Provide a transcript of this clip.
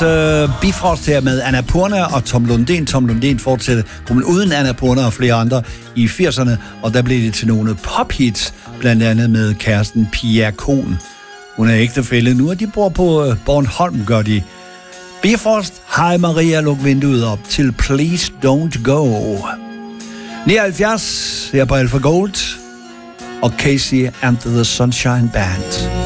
Bifrost her med Annapurna og Tom Lundin. Tom Lundin fortsatte gruppen uden Annapurna og flere andre i 80'erne, og der blev det til nogle pophits, blandt andet med kæresten Pia Kohn. Hun er ægtefælle nu, og de bor på Bornholm, gør de. Bifrost, hej Maria, luk vinduet op til Please Don't Go. 79 her på Alpha Gold og Casey and the Sunshine Band.